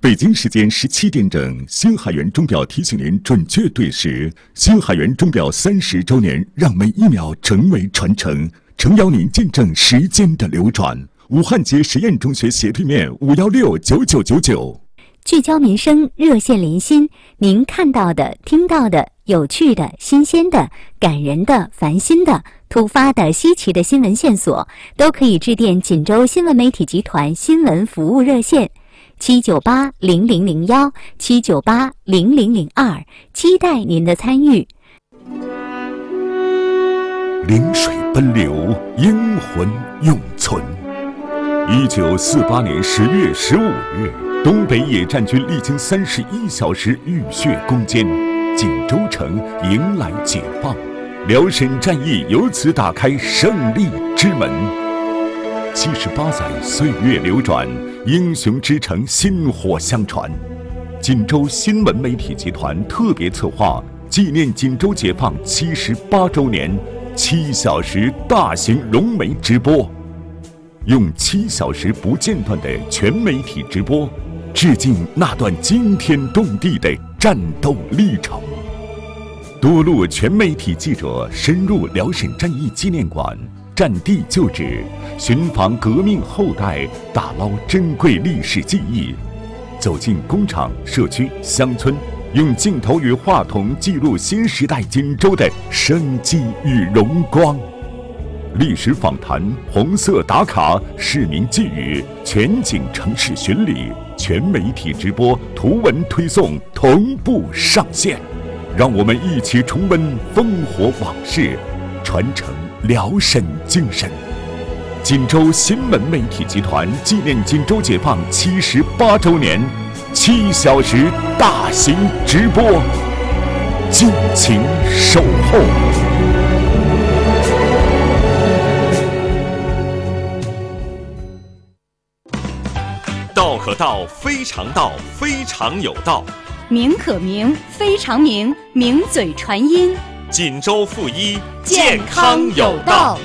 北京时间17点整，星海源钟表提醒您准确对时。星海源钟表30周年，让每一秒成为传承，诚邀您见证时间的流转。武汉街实验中学斜对面5169999。 聚焦民生，热线连心，您看到的、听到的、有趣的、新鲜的、感人的、烦心的、突发的、稀奇的新闻线索，都可以致电锦州新闻媒体集团新闻服务热线7980001，7980002，期待您的参与。 灵水奔流，英魂永存。1948年10月15日，东北野战军历经31小时浴血攻坚，锦州城迎来解放，辽沈战役由此打开胜利之门。78载岁月流转，英雄之城薪火相传。锦州新闻媒体集团特别策划纪念锦州解放78周年7小时大型融媒直播，用7小时不间断的全媒体直播，致敬那段惊天动地的战斗历程。多路全媒体记者深入辽沈战役纪念馆，战地旧址，寻访革命后代，打捞珍贵历史记忆，走进工厂、社区、乡村，用镜头与话筒记录新时代锦州的生机与荣光。历史访谈、红色打卡、市民寄语、全景城市巡礼、全媒体直播、图文推送同步上线，让我们一起重温烽火往事，传承辽沈精神。锦州新闻媒体集团纪念锦州解放78周年7小时大型直播，敬请守候。 道可道，非常道，非常有道； 名可名，非常名，名嘴传音。 锦州附一， 健康有道。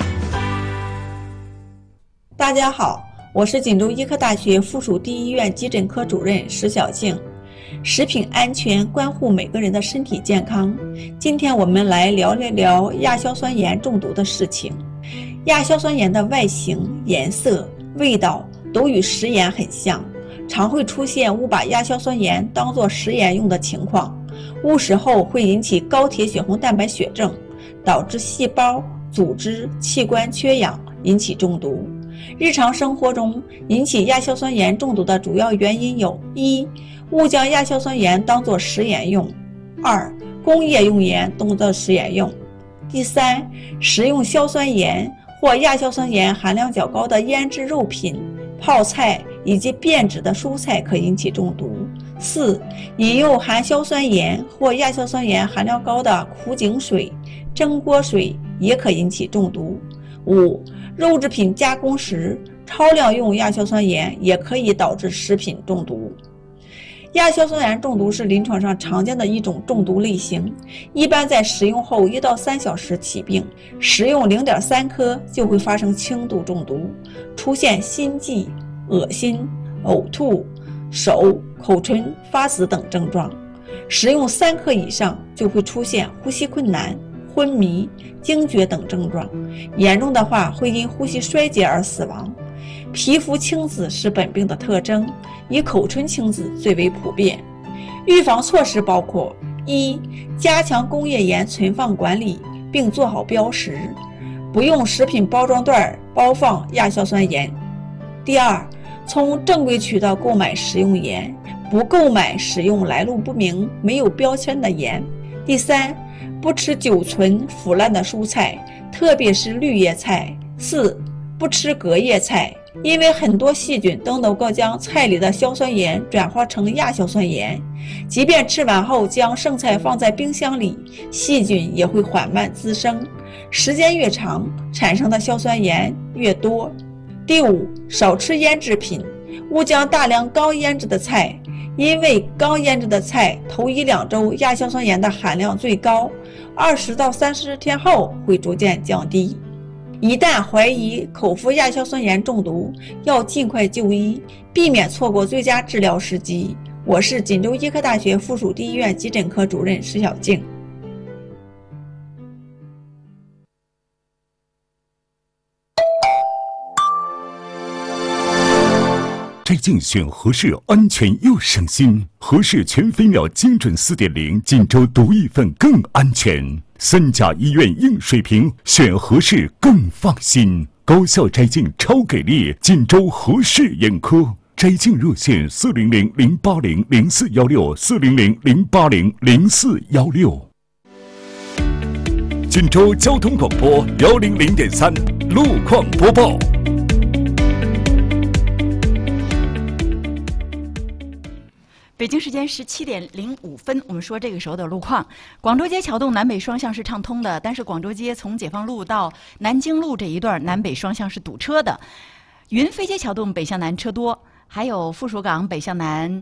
大家好，我是锦州医科大学附属第一医院急诊科主任石小静。食品安全关乎每个人的身体健康。今天我们来聊亚硝酸盐中毒的事情。亚硝酸盐的外形、颜色、味道都与食盐很像，常会出现误把亚硝酸盐当作食盐用的情况。误食后会引起高铁血红蛋白血症，导致细胞、组织、器官缺氧，引起中毒。日常生活中引起亚硝酸盐中毒的主要原因有：一、误将亚硝酸盐当作食盐用；二、工业用盐当作食盐用；第三，食用硝酸盐或亚硝酸盐含量较高的腌制肉品、泡菜以及变质的蔬菜可引起中毒；四、饮用含硝酸盐或亚硝酸盐含量高的苦井水、蒸锅水也可引起中毒；五、肉制品加工时超量用亚硝酸盐也可以导致食品中毒。亚硝酸盐中毒是临床上常见的一种中毒类型，一般在食用后1到3小时起病，食用0.3克就会发生轻度中毒，出现心悸、恶心、呕吐、手、口唇发紫等症状。食用3克以上就会出现呼吸困难、昏迷、惊厥等症状，严重的话会因呼吸衰竭而死亡。皮肤青紫是本病的特征，以口唇青紫最为普遍。预防措施包括：一、加强工业盐存放管理，并做好标识，不用食品包装袋包放亚硝酸盐；第二，从正规渠道购买食用盐，不购买使用来路不明、没有标签的盐；第三，不吃久存腐烂的蔬菜，特别是绿叶菜；四、不吃隔夜菜，因为很多细菌都能够将菜里的硝酸盐转化成亚硝酸盐，即便吃完后将剩菜放在冰箱里，细菌也会缓慢滋生，时间越长，产生的硝酸盐越多。第五，少吃腌制品，勿将大量刚腌制的菜，因为刚腌制的菜头1-2周亚硝酸盐的含量最高，20到30天后会逐渐降低。 一旦怀疑口服亚硝酸盐中毒，要尽快就医，避免错过最佳治疗时机。我是锦州医科大学附属第一医院急诊科主任石小静。 摘镜选合适，安全又省心。合适全飞秒精准4.0，锦州独一份更安全。3甲医院硬水平，选合适更放心。高效摘镜超给力，锦州合适眼科。摘镜热线400-080-0416，400-080-0416。锦州交通广播100.3路况播报。 北京时间17点05分，我们说这个时候的路况。广州街桥洞南北双向是畅通的，但是广州街从解放路到南京路这一段南北双向是堵车的。云飞街桥洞北向南车多，还有附属港北向南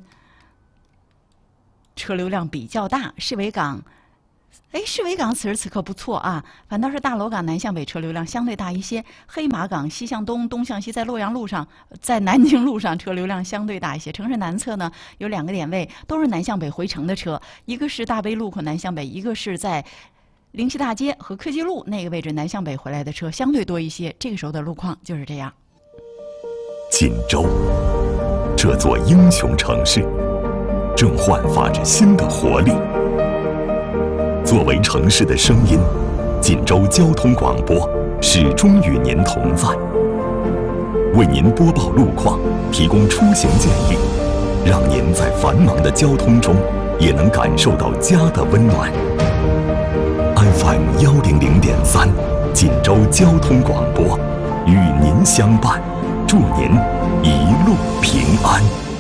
车流量比较大。市委港此时此刻不错啊，反倒是大楼港南向北车流量相对大一些。黑马港西向东，东向西，在洛阳路上，在南京路上车流量相对大一些。城市南侧呢有2个点位，都是南向北回程的车，一个是大悲路口南向北，一个是在灵溪大街和科技路那个位置南向北回来的车相对多一些。这个时候的路况就是这样。 锦州，这座英雄城市，正焕发着新的活力。作为城市的声音，锦州交通广播始终与您同在，为您播报路况，提供出行建议，让您在繁忙的交通中也能感受到家的温暖。FM 100.3，锦州交通广播与您相伴，祝您一路平安。